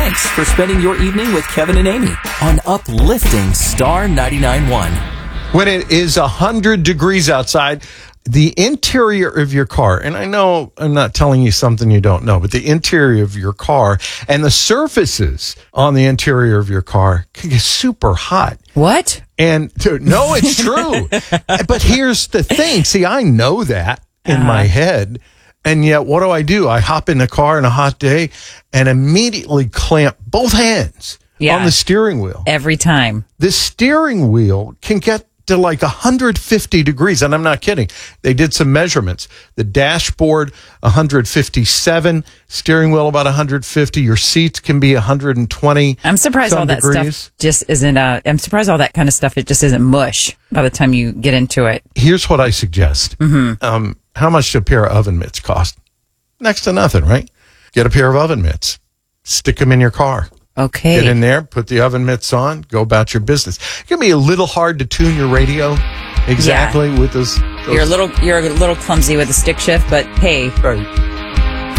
Thanks for spending your evening with Kevin and Amy on Uplifting Star 99.1. When it is 100 degrees outside, the interior of your car, and I know I'm not telling you something you don't know, but the interior of your car and the surfaces on the interior of your car can get super hot. What? And no, it's true. But here's the thing. See, I know that in my head. And yet, what do? I hop in the car on a hot day and immediately clamp both hands on the steering wheel. Every time. The steering wheel can get to like 150 degrees. And I'm not kidding. They did some measurements. The dashboard, 157. Steering wheel, about 150. Your seats can be 120. I'm surprised all that stuff just isn't, I'm surprised all that kind of stuff, it just isn't mush by the time you get into it. Here's what I suggest. How much do a pair of oven mitts cost? Next to nothing, right? Get a pair of oven mitts. Stick them in your car. Okay. Get in there, put the oven mitts on, go about your business. It can be a little hard to tune your radio with those. You're a little clumsy with the stick shift, but hey. Right.